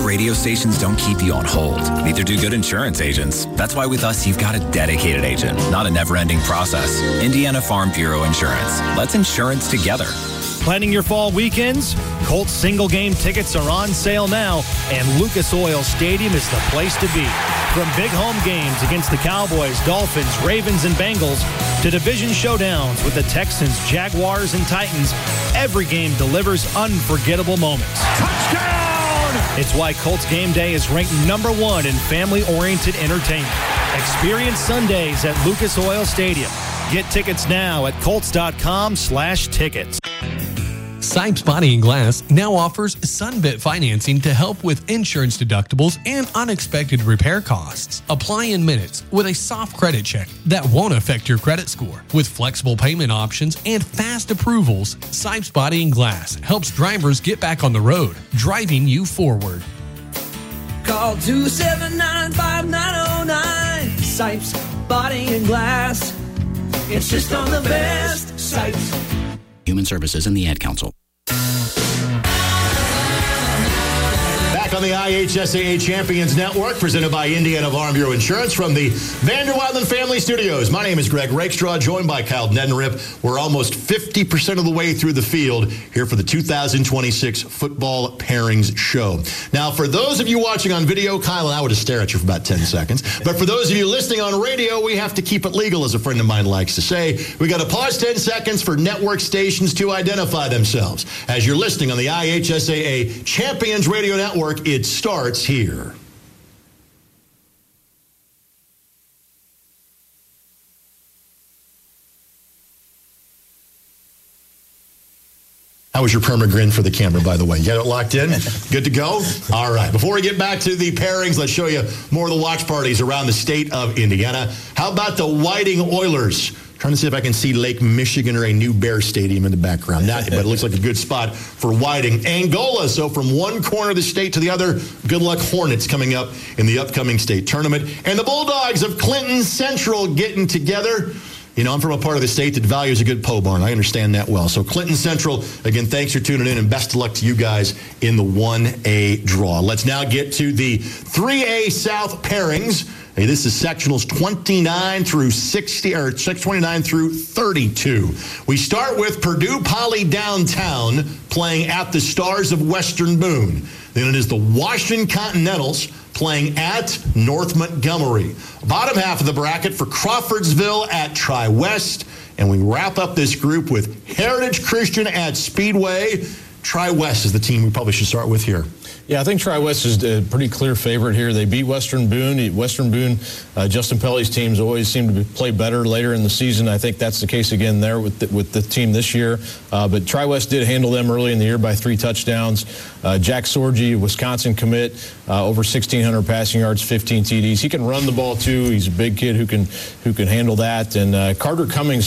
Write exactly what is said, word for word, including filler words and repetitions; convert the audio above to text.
radio stations don't keep you on hold. Neither do good insurance agents. That's why with us, you've got a dedicated agent, not a never-ending process. Indiana Farm Bureau Insurance. Let's insurance together. Planning your fall weekends? Colts single game tickets are on sale now, and Lucas Oil Stadium is the place to be. From big home games against the Cowboys, Dolphins, Ravens, and Bengals to division showdowns with the Texans, Jaguars, and Titans, every game delivers unforgettable moments. Touchdown! It's why Colts Game Day is ranked number one in family-oriented entertainment. Experience Sundays at Lucas Oil Stadium. Get tickets now at Colts.com slash tickets. Sipes Body and Glass now offers Sunbit financing to help with insurance deductibles and unexpected repair costs. Apply in minutes with a soft credit check that won't affect your credit score. With flexible payment options and fast approvals, Sipes Body and Glass helps drivers get back on the road, driving you forward. Call two seven nine, five nine zero nine. Sipes Body and Glass. It's just on the best. Sipes. Human Services and the Ad Council. Back on the I H S A A Champions Network, presented by Indiana Farm Bureau Insurance from the Vanderwildland Family Studios. My name is Greg Rakestraw, joined by Kyle Neddenriep. We're almost fifty percent of the way through the field here for the two thousand twenty-six Football Pairings Show. Now, for those of you watching on video, Kyle and I would just stare at you for about ten seconds. But for those of you listening on radio, we have to keep it legal, as a friend of mine likes to say. We got to pause ten seconds for network stations to identify themselves. As you're listening on the I H S A A Champions Radio Network, it starts here. How was your perma grin for the camera, by the way? You got it locked in? Good to go? All right. Before we get back to the pairings, let's show you more of the watch parties around the state of Indiana. How about the Whiting Oilers? Trying to see if I can see Lake Michigan or a new Bear Stadium in the background. Not, but it looks like a good spot for Whiting. Angola, so from one corner of the state to the other, good luck Hornets coming up in the upcoming state tournament. And the Bulldogs of Clinton Central getting together. You know, I'm from a part of the state that values a good pole barn. I understand that well. So Clinton Central, again, thanks for tuning in, and best of luck to you guys in the one A draw. Let's now get to the three A South pairings. Hey, this is sectionals twenty-nine through sixty, or twenty-nine through thirty-two. We start with Purdue Poly Downtown playing at the Stars of Western Boone. Then it is the Washington Continentals playing at North Montgomery. Bottom half of the bracket for Crawfordsville at Tri-West. And we wrap up this group with Heritage Christian at Speedway. Tri-West is the team we probably should start with here. Yeah, I think Tri-West is a pretty clear favorite here. They beat Western Boone. Western Boone, uh, Justin Pelly's teams always seem to be, play better later in the season. I think that's the case again there with the, with the team this year. Uh, but Tri-West did handle them early in the year by three touchdowns. Uh, Jack Sorgi, Wisconsin commit, uh, over sixteen hundred passing yards, fifteen T Ds. He can run the ball too. He's a big kid who can who can handle that. And uh, Carter Cummings